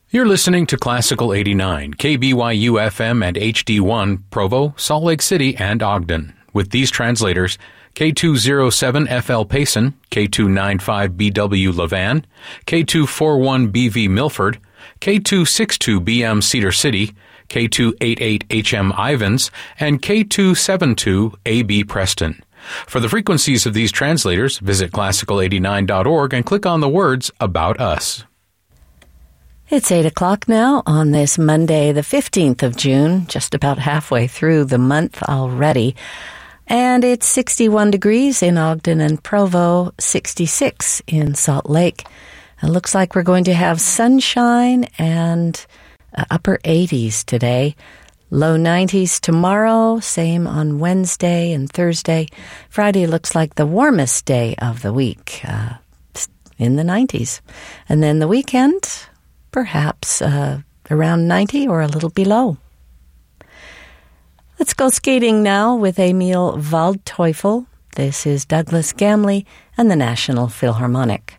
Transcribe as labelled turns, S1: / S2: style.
S1: You're listening to Classical 89, KBYU FM and HD1, Provo, Salt Lake City, and Ogden. With these translators, K207FL Payson, K295BW Levan, K241BV Milford, K262BM Cedar City, K288HM Ivans, and K272AB Preston. For the frequencies of these translators, visit classical89.org and click on the words About Us.
S2: It's 8 o'clock now on this Monday, the 15th of June, just about halfway through the month already. And it's 61 degrees in Ogden and Provo, 66 in Salt Lake. It looks like we're going to have sunshine and upper 80s today. Low 90s tomorrow, same on Wednesday and Thursday. Friday looks like the warmest day of the week, in the 90s. And then the weekend, perhaps around 90 or a little below. Let's go skating now with Emil Waldteufel. This is Douglas Gamley and the National Philharmonic.